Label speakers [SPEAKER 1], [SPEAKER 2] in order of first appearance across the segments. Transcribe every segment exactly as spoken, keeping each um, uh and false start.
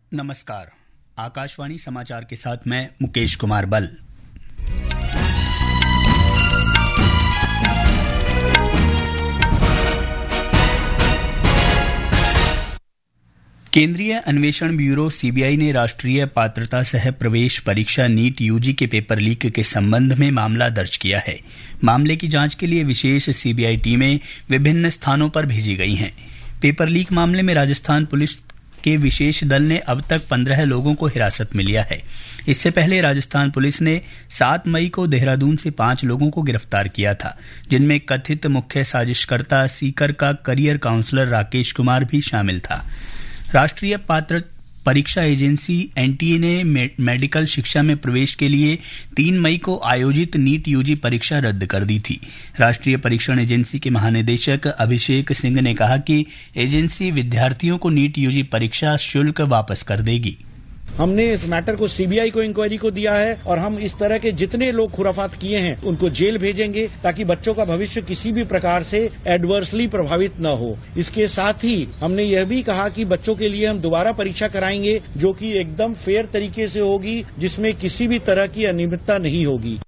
[SPEAKER 1] नमस्कार। आकाशवाणी समाचार के साथ मैं मुकेश कुमार बल। केंद्रीय अन्वेषण ब्यूरो सीबीआई ने राष्ट्रीय पात्रता सह प्रवेश परीक्षा नीट यूजी के पेपर लीक के संबंध में मामला दर्ज किया है। मामले की जांच के लिए विशेष सीबीआई टीमें विभिन्न स्थानों पर भेजी गई हैं। पेपर लीक मामले में राजस्थान पुलिस के विशेष दल ने अब तक पंद्रह लोगों को हिरासत में लिया है। इससे पहले राजस्थान पुलिस ने सात मई को देहरादून से पांच लोगों को गिरफ्तार किया था, जिनमें कथित मुख्य साजिशकर्ता सीकर का करियर काउंसलर राकेश कुमार भी शामिल था। राष्ट्रीय पात्र परीक्षा एजेंसी एनटीए ने मे, मेडिकल शिक्षा में प्रवेश के लिए तीन मई को आयोजित नीट यूजी परीक्षा रद्द कर दी थी। राष्ट्रीय परीक्षण एजेंसी के महानिदेशक अभिषेक सिंह ने कहा कि एजेंसी विद्यार्थियों को नीट यूजी परीक्षा शुल्क वापस कर देगी।
[SPEAKER 2] हमने इस मैटर को सीबीआई को इंक्वायरी को दिया है और हम इस तरह के जितने लोग खुराफात किए हैं उनको जेल भेजेंगे ताकि बच्चों का भविष्य किसी भी प्रकार से एडवर्सली प्रभावित न हो। इसके साथ ही हमने यह भी कहा कि बच्चों के लिए हम दोबारा परीक्षा कराएंगे जो कि एकदम फेयर तरीके से होगी, जिसमें किसी भी तरह की अनियमितता नहीं होगी।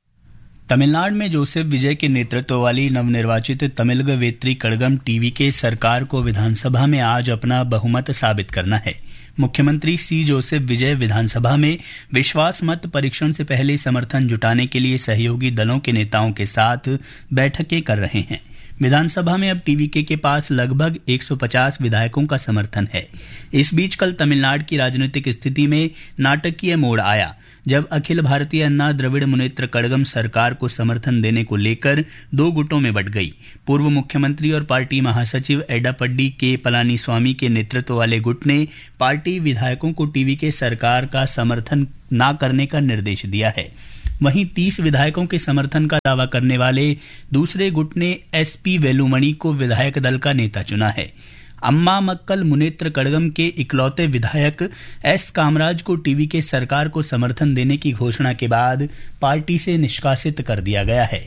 [SPEAKER 1] तमिलनाडु में जोसेफ विजय के नेतृत्व वाली नवनिर्वाचित तमिलग वेत्री कड़गम टीवीके सरकार को विधानसभा में आज अपना बहुमत साबित करना है। मुख्यमंत्री सी जोसेफ विजय विधानसभा में विश्वास मत परीक्षण से पहले समर्थन जुटाने के लिए सहयोगी दलों के नेताओं के साथ बैठकें कर रहे हैं। विधानसभा में अब टीवीके के पास लगभग एक सौ पचास विधायकों का समर्थन है। इस बीच कल तमिलनाडु की राजनीतिक स्थिति में नाटकीय मोड़ आया जब अखिल भारतीय अन्ना द्रविड़ मुनेत्र कड़गम सरकार को समर्थन देने को लेकर दो गुटों में बंट गई। पूर्व मुख्यमंत्री और पार्टी महासचिव एडापड्डी के पलानीस्वामी के नेतृत्व वाले गुट ने पार्टी विधायकों को टीवीके सरकार का समर्थन न करने का निर्देश दिया है। वहीं तीस विधायकों के समर्थन का दावा करने वाले दूसरे गुट ने एसपी वेलुमणि को विधायक दल का नेता चुना है। अम्मा मक्कल मुनेत्र कड़गम के इकलौते विधायक एस कामराज को टीवीके सरकार को समर्थन देने की घोषणा के बाद पार्टी से निष्कासित कर दिया गया है।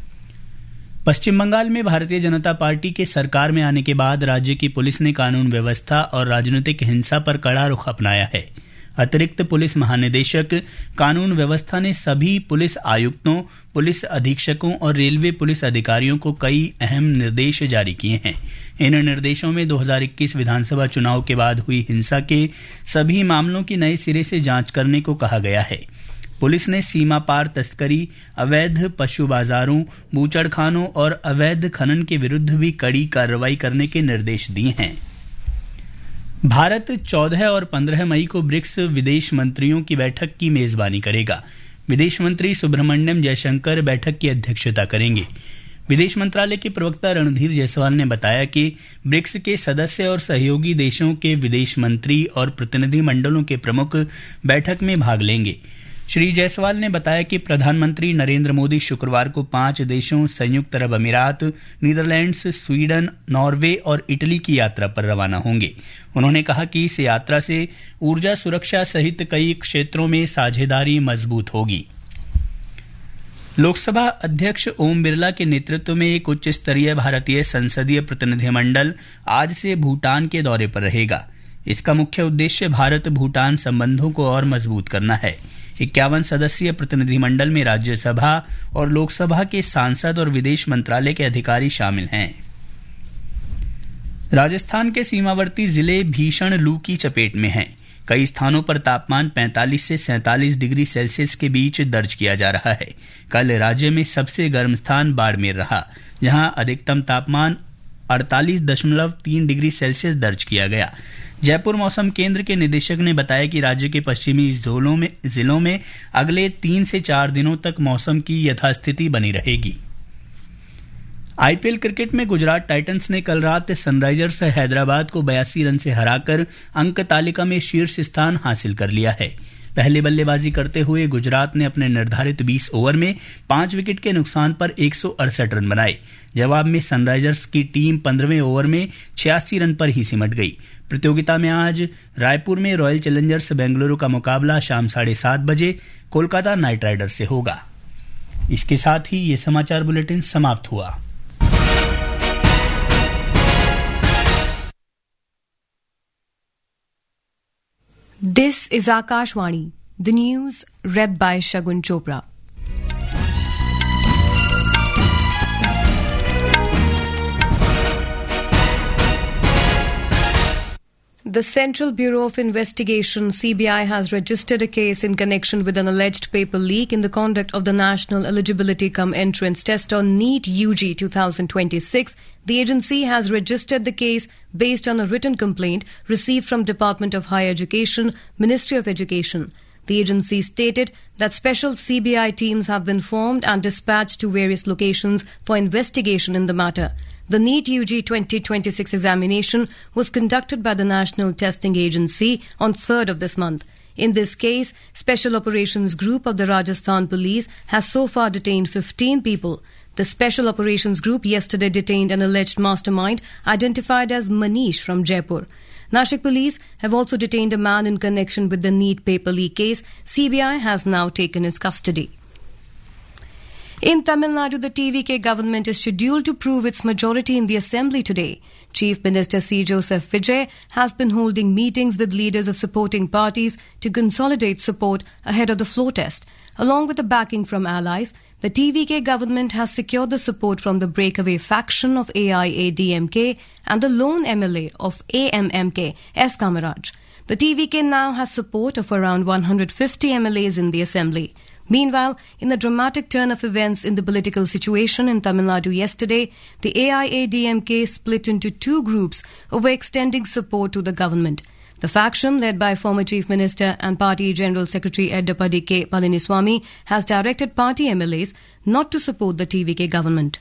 [SPEAKER 1] पश्चिम बंगाल में भारतीय जनता पार्टी के सरकार में आने के बाद राज्य की पुलिस ने कानून व्यवस्था और राजनीतिक हिंसा पर कड़ा रुख अपनाया है। अतिरिक्त पुलिस महानिदेशक कानून व्यवस्था ने सभी पुलिस आयुक्तों, पुलिस अधीक्षकों और रेलवे पुलिस अधिकारियों को कई अहम निर्देश जारी किए हैं। इन निर्देशों में दो हज़ार इक्कीस विधानसभा चुनाव के बाद हुई हिंसा के सभी मामलों की नए सिरे से जांच करने को कहा गया है। पुलिस ने सीमा पार तस्करी, अवैध पशु बाजारों, बूचड़खानों और अवैध खनन के विरुद्ध भी कड़ी कार्रवाई करने के निर्देश दिए हैं। भारत चौदह और पंद्रह मई को ब्रिक्स विदेश मंत्रियों की बैठक की मेजबानी करेगा। विदेश मंत्री सुब्रमण्यम जयशंकर बैठक की अध्यक्षता करेंगे। विदेश मंत्रालय के प्रवक्ता रणधीर जायसवाल ने बताया कि ब्रिक्स के सदस्य और सहयोगी देशों के विदेश मंत्री और प्रतिनिधि मंडलों के प्रमुख बैठक में भाग लेंगे। श्री जायसवाल ने बताया कि प्रधानमंत्री नरेंद्र मोदी शुक्रवार को पांच देशों संयुक्त अरब अमीरात, नीदरलैंड्स, स्वीडन, नॉर्वे और इटली की यात्रा पर रवाना होंगे। उन्होंने कहा कि इस यात्रा से ऊर्जा सुरक्षा सहित कई क्षेत्रों में साझेदारी मजबूत होगी। लोकसभा अध्यक्ष ओम बिरला के नेतृत्व में एक उच्च स्तरीय भारतीय संसदीय प्रतिनिधिमंडल आज से भूटान के दौरे पर रहेगा। इसका मुख्य उद्देश्य भारत भूटान संबंधों को और मजबूत करना है। इक्यावन सदस्यीय प्रतिनिधिमंडल में राज्यसभा और लोकसभा के सांसद और विदेश मंत्रालय के अधिकारी शामिल हैं। राजस्थान के सीमावर्ती जिले भीषण लू की चपेट में हैं। कई स्थानों पर तापमान पैंतालीस से सैंतालीस डिग्री सेल्सियस के बीच दर्ज किया जा रहा है। कल राज्य में सबसे गर्म स्थान बाड़मेर रहा, जहां अधिकतम तापमान अड़तालीस दशमलव तीन डिग्री सेल्सियस दर्ज किया गया। जयपुर मौसम केंद्र के निदेशक ने बताया कि राज्य के पश्चिमी जिलों में जिलों में अगले तीन से चार दिनों तक मौसम की यथास्थिति बनी रहेगी। आईपीएल क्रिकेट में गुजरात टाइटंस ने कल रात सनराइजर्स हैदराबाद को बयासी रन से हराकर अंक तालिका में शीर्ष स्थान हासिल कर लिया है। पहले बल्लेबाजी करते हुए गुजरात ने अपने निर्धारित बीस ओवर में पांच विकेट के नुकसान पर एक सौ अड़सठ रन बनाए। जवाब में सनराइजर्स की टीम पंद्रहवें ओवर में छियासी रन पर ही सिमट गई। प्रतियोगिता में आज रायपुर में रॉयल चैलेंजर्स बेंगलुरु का मुकाबला शाम साढ़े सात बजे कोलकाता नाइट राइडर्स से होगा। इसके साथ ही ये समाचार बुलेटिन समाप्त हुआ।
[SPEAKER 3] This is Akashvani, the news read by Shagun Chopra. The Central Bureau of Investigation, C B I, has registered a case in connection with an alleged paper leak in the conduct of the National Eligibility Cum Entrance Test on NEET U G twenty twenty-six. The agency has registered the case based on a written complaint received from Department of Higher Education, Ministry of Education. The agency stated that special C B I teams have been formed and dispatched to various locations for investigation in the matter. The NEET U G twenty twenty-six examination was conducted by the National Testing Agency on third of this month. In this case, Special Operations Group of the Rajasthan Police has so far detained fifteen people. The Special Operations Group yesterday detained an alleged mastermind identified as Manish from Jaipur. Nashik Police have also detained a man in connection with the NEET paper leak case. C B I has now taken his custody. In Tamil Nadu, the T V K government is scheduled to prove its majority in the assembly today. Chief Minister C. Joseph Vijay has been holding meetings with leaders of supporting parties to consolidate support ahead of the floor test. Along with the backing from allies, the T V K government has secured the support from the breakaway faction of A I A D M K and the lone M L A of A M M K, S. Kamaraj. The T V K now has support of around one hundred fifty M L As in the assembly. Meanwhile, in a dramatic turn of events in the political situation in Tamil Nadu yesterday, the A I A D M K split into two groups over extending support to the government. The faction, led by former Chief Minister and Party General Secretary Eddapadi K. Palaniswamy, has directed party M L As not to support the T V K government.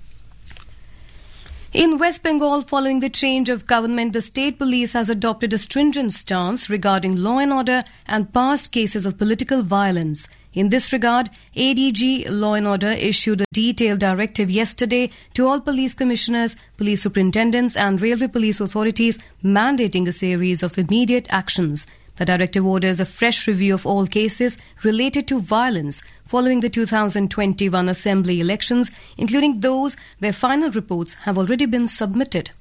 [SPEAKER 3] In West Bengal, following the change of government, the state police has adopted a stringent stance regarding law and order and past cases of political violence. In this regard, A D G Law and Order issued a detailed directive yesterday to all police commissioners, police superintendents and railway police authorities, mandating a series of immediate actions. The directive orders a fresh review of all cases related to violence following the two thousand twenty-one assembly elections, including those where final reports have already been submitted.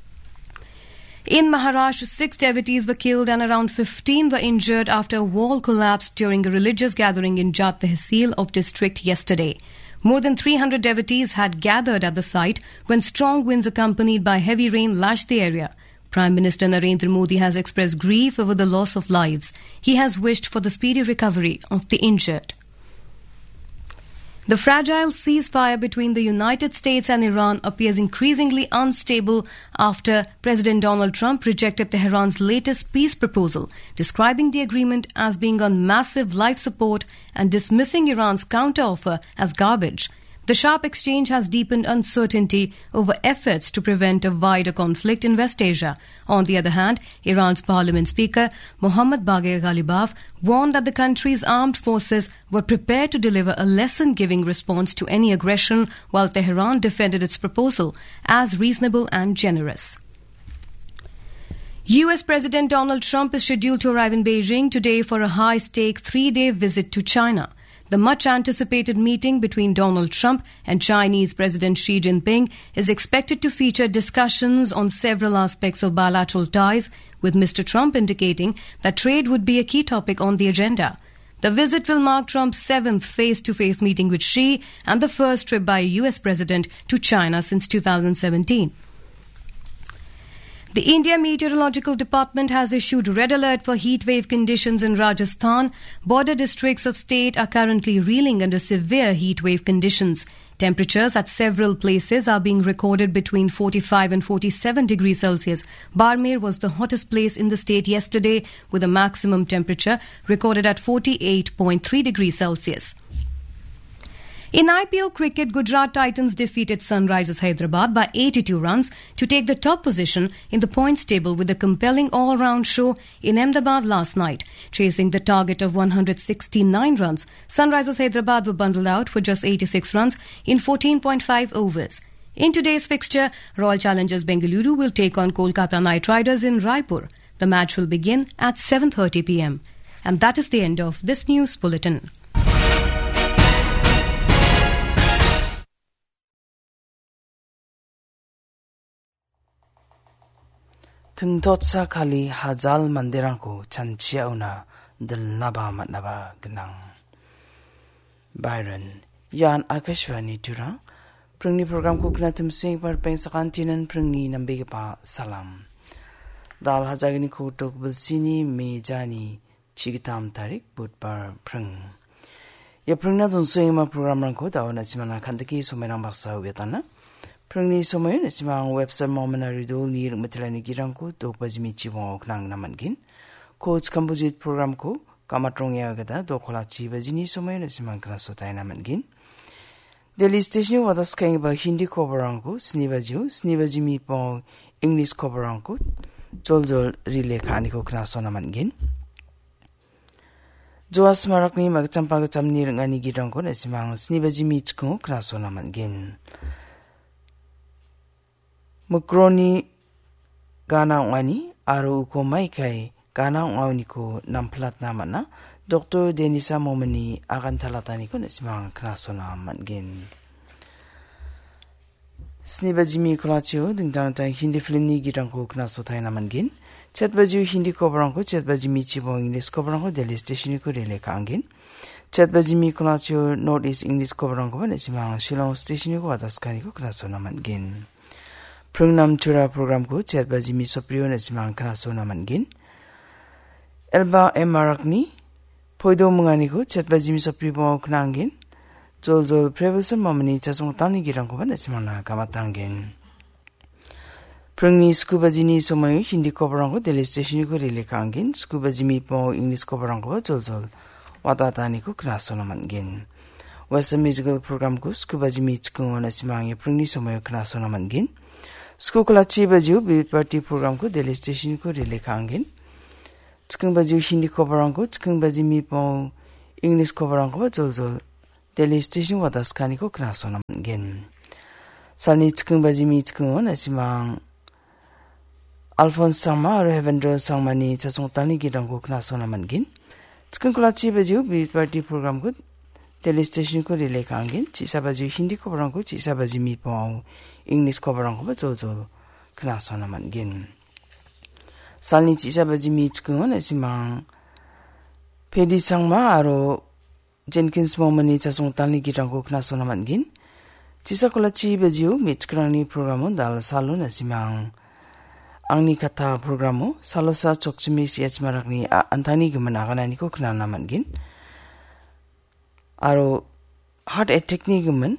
[SPEAKER 3] In Maharashtra, six devotees were killed and around fifteen were injured after a wall collapsed during a religious gathering in Jat Tehsil of district yesterday. More than three hundred devotees had gathered at the site when strong winds accompanied by heavy rain lashed the area. Prime Minister Narendra Modi has expressed grief over the loss of lives. He has wished for the speedy recovery of the injured. The fragile ceasefire between the United States and Iran appears increasingly unstable after President Donald Trump rejected Tehran's latest peace proposal, describing the agreement as being on massive life support and dismissing Iran's counteroffer as garbage. The sharp exchange has deepened uncertainty over efforts to prevent a wider conflict in West Asia. On the other hand, Iran's parliament speaker, Mohammad Bagher Ghalibaf, warned that the country's armed forces were prepared to deliver a lesson-giving response to any aggression, while Tehran defended its proposal as reasonable and generous. U S President Donald Trump is scheduled to arrive in Beijing today for a high-stake three-day visit to China. The much-anticipated meeting between Donald Trump and Chinese President Xi Jinping is expected to feature discussions on several aspects of bilateral ties, with Mister Trump indicating that trade would be a key topic on the agenda. The visit will mark Trump's seventh face-to-face meeting with Xi and the first trip by a U S president to China since two thousand seventeen. The India Meteorological Department has issued red alert for heat wave conditions in Rajasthan. Border districts of state are currently reeling under severe heat wave conditions. Temperatures at several places are being recorded between forty-five and forty-seven degrees Celsius. Barmer was the hottest place in the state yesterday, with a maximum temperature recorded at forty-eight point three degrees Celsius. In I P L cricket, Gujarat Titans defeated Sunrisers Hyderabad by eighty-two runs to take the top position in the points table with a compelling all-round show in Ahmedabad last night. Chasing the target of one hundred sixty-nine runs, Sunrisers Hyderabad were bundled out for just eighty-six runs in fourteen point five overs. In today's fixture, Royal Challengers Bengaluru will take on Kolkata Knight Riders in Raipur. The match will begin at seven thirty p m. And that is the end of this news bulletin.
[SPEAKER 4] 등덧사 칼리 하잘 만데랑고 찬치아우나 들나바 만나바 그낭 Byron Yan Akashvani Tura Prungni program ko knatum sing par pengsakantinan prungni nambege pa salam Dal hajagini ko tok bulsini me jani chigitam tarik but par prung Ya prungna dun sing ma program rang ko daw na simana khandaki somerang baksa uyatana Prungni somoy na simang website mo manarido ni matilani girang ko tok bazimi chibong knang namangin Coach Kambujit program ko Kamatrong ya gada do kola chi bajini somoy na simang klaso tayo namangin Delhi station wadas kayang ba Hindi coverang ko snibaju snibaji mi po English coverang ko jol jol relay khani ko klaso namangin Joas marak ni magchampa gacham ni ngani girang ko na simang snibaji mi chko klaso namangin Mukroni gana ngani aro ko mai kai gana ngawni ko namplat namana Doctor Denisa Momani akan talatani ko na simang klaso namangin Snibajimi kolachio dingdang tang Hindi film ni girang ko klaso tayo namangin Chatbaju Hindi coverang ko Chatbajimi chibong English coverang ko Delhi station ko relay kaangin Chatbajimi kolachio North East English coverang ko na simang Shillong station ko wadaskani ko klaso namangin Prungnam Chura program ko Chatbajimi Soprio na simang klaso namangin Elba Emarakni Poido mungani ko Chatbajimi Soprio mo knangin Jol jol prevelson mamani chasong tani girang ko ba na simana kamatangin Prungni scuba jini somayo Hindi coverang ko Delhi station ko relay kaangin scuba jimi po English coverang ko jol jol wata tani ko klaso namangin Western musical program ko scuba jimi chko na simang prungni somayo klaso namangin School kolachi baju beat party program ko Delhi station ko relay kaangin Chkung baju Hindi coverang ko chkung bajimi po English coverang ko jol jol Delhi station wadas kani ko klaso namangin Salni chkung bajimi chkung na simang Alphonse Sangma aro Hevendra Sangma ni chasong tani girang ko klaso namangin Chkung kolachi baju beat party program ko Delhi station ko relay kaangin chisa baju Hindi coverang ko chisa bajimi po English coverang ko ba jol jol klaso namangin Salni chisa bajimi chkung na simang Pedi Sangma aro Jenkins Momani chasong tani girang ko klaso namangin chisa kolachi baju mitkrani programo dal salo na simang angni kata programo salosa chokchimi ch marakni antani gmana ganani ko khna namangin aro heart attack ni gman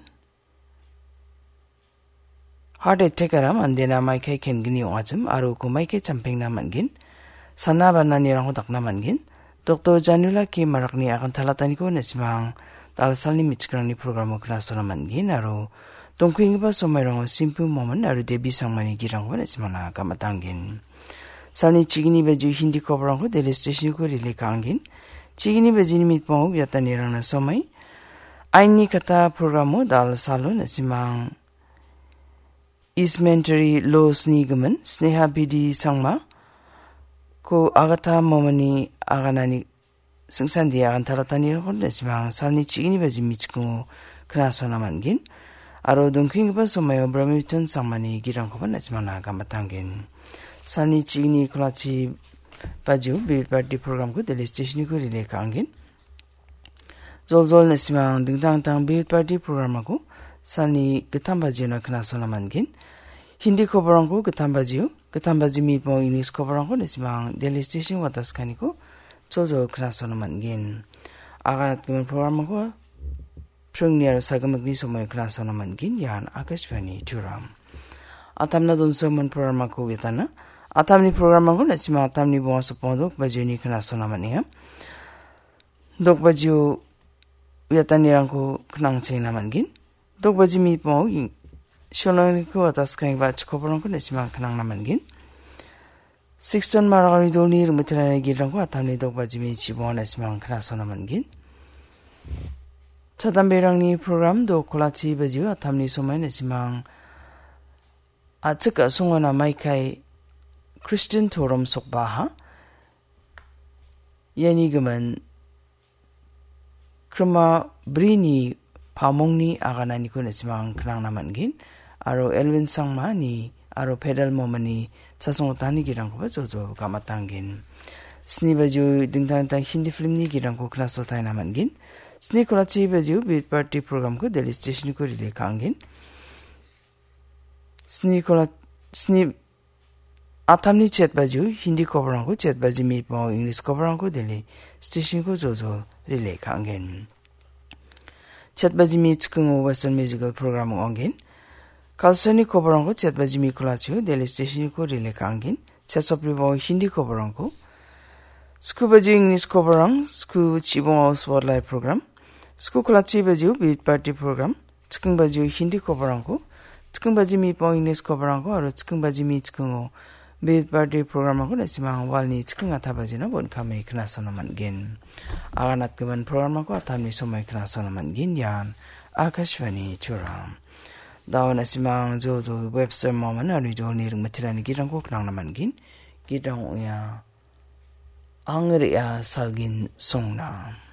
[SPEAKER 4] heart attack aram andena mai kai kengni ongachim aro ko mai ke champeng namangin sana banani rang dak namangin Doctor Janula ke marakni akan talatani ko na simang talsalni mitchkrani programo klaso namangin aro tongkuing ba somayrong simple moment aro debi sangmani girang ko na simana kamatangin Salni chigini baju Hindi coverang ko Delhi station ko relay kaangin chigini bajini mitpong yatani rang na somay aini kata programo dal salo na simang Eastmentary Laws ni gaman Sneha Bidi Sangma ko agata momani aganani singsan dia akan talatani ko na simang salni chigini baji michko klaso namangin aro dongking ba somayo Brahmiton Sangmani girang ko ba na simana kamatangin salni chigini kolachi baju beat party program ko Delhi station ko relay kaangin jol jol na simang dingdang tang beat party program ko salni gatam baju na klaso namangin Hindi coverang ko gatam baju gatam baju mi po English coverang ko na simang Delhi station watas kani ko jojo klaso namangin aganat kuman program ko prungniar sagamagni somoy klaso namangin yan Akashvani Turam atamna don soman program ko witana atamni program ko na simang atamni bo so pondok baju ni klaso namaniya dok baju witani rang ko knang cheng namangin dok baju mi po Sholong ko atas kang ba chkoporong ko na simang knang namangin Sixton maragari doni rumitala girang ko atamni dok bajimi chibon na simang klaso namangin Chadamberang ni program do kolachi baju atamni somay na simang achika sungona mai kai Christian Thorum sokbaha yani gaman krama brini pamongni aganani ko na simang knang namangin aro Elvin Sangma ni aro pedal momani 차송 오타니 기랑 거 조조 가마탕긴 스니 바주 딩탕탕 힌디 필름 니 기랑 거 크나소 타이나만긴 스니 콜라치 바주 beat party programme को Delhi station को relay कांगिन स्नी Cola स्नी आथामनी चेत बाजू हिंदी कवरों को चेत बाजी मी पाओ English कवरों को Delhi station को जो जो रिले कांगिन चेत बाजी मी चिकंगो वेस्टर्न म्यूजिकल प्रोग्राम ओंगिन कल्सनी कवरों को चेत बाजी मी कोलाचू दिल्ली स्टेशन को रिले कांगिन चेत सप्री पाओ हिंदी कवरों को स्कू बाजू इंग्लिश कवरों स्कू चिबों स्पॉटलाइट प्रोग्राम स्कू कोलाची बाजू बीट पार्टी प्रोग्राम चिकंग बाजू हिंदी कवरों को चिकंग बाजी मी पाओ इंग्लिश कवरों को और चिकंग बाजी मी चिकंगो बीट पार्टी प्रोग्राम को नसीमा वालनी चिकंग आता बाजी ना बोन खामे इकना सोना मनगिन आगानात के बन प्रोग्राम को आता में समय इकना सोना मनगिन यान आकाशवाणी चुराम दाव नसीमा जो जो वेबसाइट मोमन और जो निरंग मथिरानी गिरंग को कनांग मनगिन गिरंग या आंगरिया सालगिन सोंगना